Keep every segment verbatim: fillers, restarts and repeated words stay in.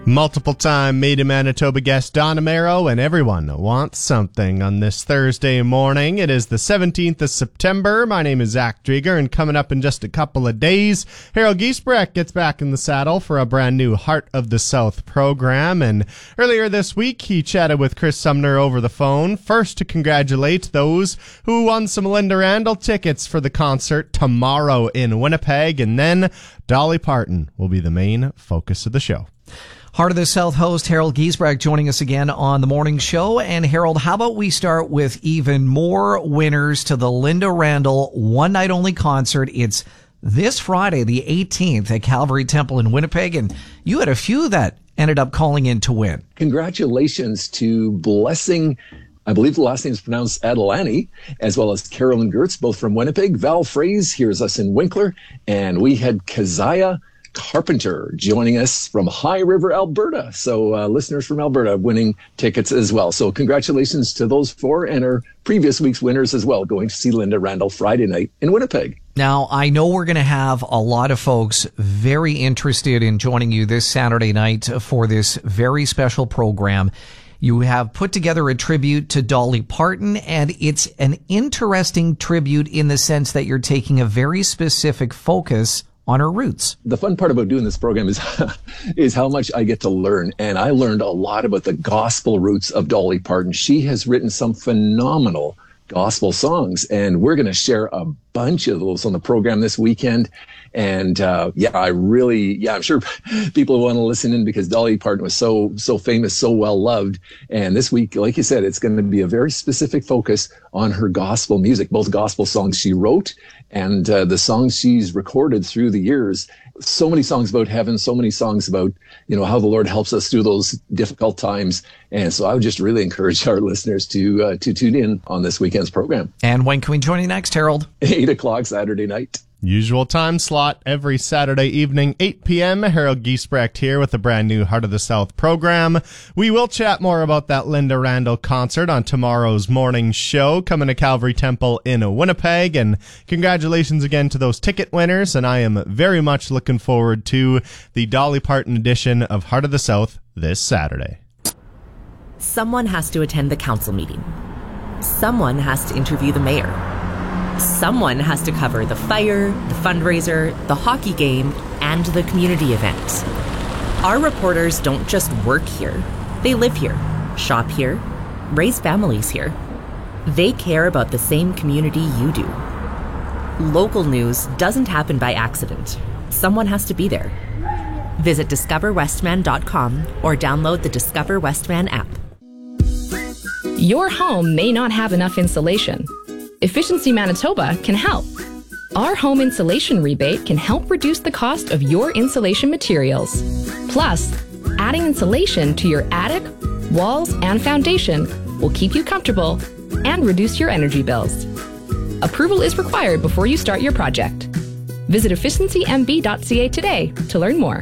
Multiple-time Made in Manitoba guest Don Amaro, and everyone wants something on this Thursday morning. It is the seventeenth of September. My name is Zach Drieger, and coming up in just a couple of days, Harold Giesbrecht gets back in the saddle for a brand new Heart of the South program. And earlier this week, he chatted with Chris Sumner over the phone, first to congratulate those who won some Linda Randall tickets for the concert tomorrow in Winnipeg, and then Dolly Parton will be the main focus of the show. Heart of the South host Harold Giesbrecht joining us again on the morning show. And Harold, how about we start with even more winners to the Linda Randall one night only concert? It's this Friday, the eighteenth, at Calvary Temple in Winnipeg. And you had a few that ended up calling in to win. Congratulations to Blessing, I believe the last name is pronounced Adelani, as well as Carolyn Gertz, both from Winnipeg. Val Fraze hears us in Winkler. And we had Keziah Carpenter joining us from High River, Alberta. So uh, listeners from Alberta winning tickets as well. So congratulations to those four and our previous week's winners as well, going to see Linda Randall Friday night in Winnipeg. Now, I know we're going to have a lot of folks very interested in joining you this Saturday night for this very special program. You have put together a tribute to Dolly Parton, and it's an interesting tribute in the sense that you're taking a very specific focus on her roots. The fun part about doing this program is is how much I get to learn. And I learned a lot about the gospel roots of Dolly Parton. She has written some phenomenal gospel songs, and we're going to share a bunch of those on the program this weekend. And uh, yeah, I really, yeah, I'm sure people want to listen in because Dolly Parton was so, so famous, so well loved. And this week, like you said, it's going to be a very specific focus on her gospel music, both gospel songs she wrote and uh, the songs she's recorded through the years. So many songs about heaven, so many songs about, you know, how the Lord helps us through those difficult times. And so I would just really encourage our listeners to uh, to tune in on this weekend's program. And when can we join you next, Harold? Eight o'clock Saturday night. Usual time slot every Saturday evening, eight p.m. Harold Giesbrecht here with a brand new Heart of the South program. We will chat more about that Linda Randall concert on tomorrow's morning show coming to Calvary Temple in Winnipeg. And congratulations again to those ticket winners. And I am very much looking forward to the Dolly Parton edition of Heart of the South this Saturday. Someone has to attend the council meeting. Someone has to interview the mayor. Someone has to cover the fire, the fundraiser, the hockey game, and the community event. Our reporters don't just work here. They live here, shop here, raise families here. They care about the same community you do. Local news doesn't happen by accident. Someone has to be there. Visit discover westman dot com or download the Discover Westman app. Your home may not have enough insulation. Efficiency Manitoba can help. Our home insulation rebate can help reduce the cost of your insulation materials. Plus, adding insulation to your attic, walls, and foundation will keep you comfortable and reduce your energy bills. Approval is required before you start your project. Visit efficiency m b dot c a today to learn more.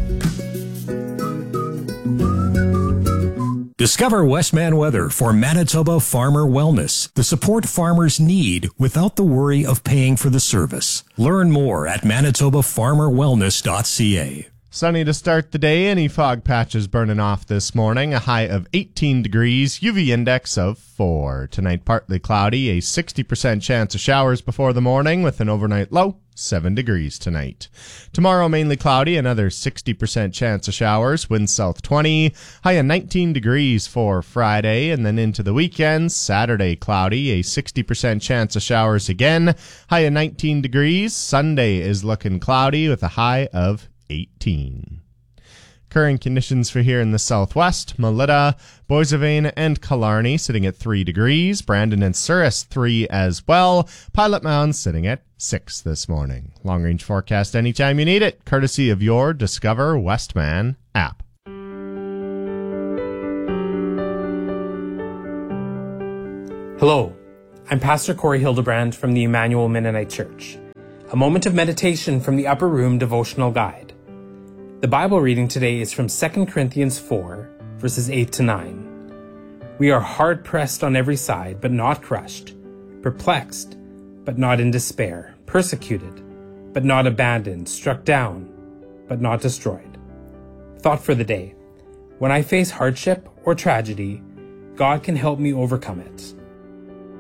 Discover Westman Weather for Manitoba Farmer Wellness, the support farmers need without the worry of paying for the service. Learn more at manitoba farmer wellness dot c a. Sunny to start the day. Any fog patches burning off this morning. A high of eighteen degrees. U V index of four. Tonight partly cloudy. A sixty percent chance of showers before the morning with an overnight low seven degrees tonight. Tomorrow mainly cloudy. Another sixty percent chance of showers. Wind south twenty. High of nineteen degrees for Friday. And then into the weekend. Saturday cloudy. A sixty percent chance of showers again. High of nineteen degrees. Sunday is looking cloudy with a high of eighteen. Current conditions for here in the southwest: Melita, Boissevain, and Killarney sitting at three degrees. Brandon and Souris three as well. Pilot Mound sitting at six this morning. Long range forecast anytime you need it, courtesy of your Discover Westman app. Hello, I'm Pastor Corey Hildebrand from the Emmanuel Mennonite Church. A moment of meditation from the Upper Room devotional guide. The Bible reading today is from Second Corinthians four, verses eight to nine. We are hard-pressed on every side, but not crushed, perplexed, but not in despair, persecuted, but not abandoned, struck down, but not destroyed. Thought for the day. When I face hardship or tragedy, God can help me overcome it.